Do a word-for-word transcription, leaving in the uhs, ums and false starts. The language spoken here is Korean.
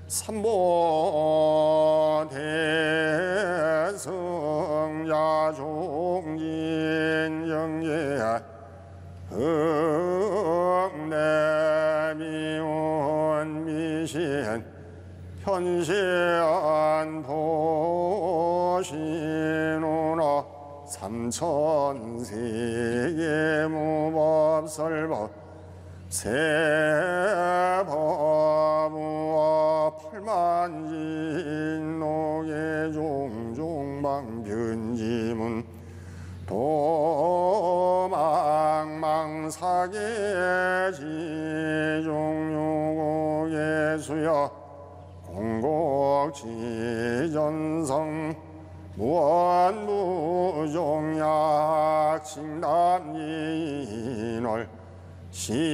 삼보 대성야 종진 영예 흑내미운 미신 현시안 보시노나 삼천세계 무법설법 세법무와 팔만진록의 종종방변지문 도망망사계 지종요고의 수여 공곡지전성 무언무종약 칭담인월 시